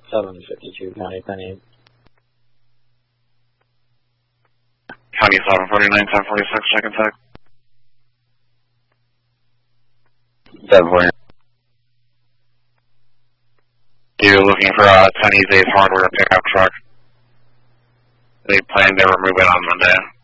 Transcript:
752 County 10-8. County 749, 1046, check and tag. 749. You're looking for a 10 East hardware pickup truck. They plan to remove it on Monday.